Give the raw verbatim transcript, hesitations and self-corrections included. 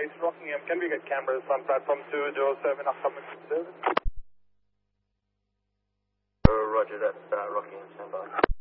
it's Rockingham. Can we get cameras on platform two zero seven upcoming service? Uh, roger that, uh, Rockingham, stand by.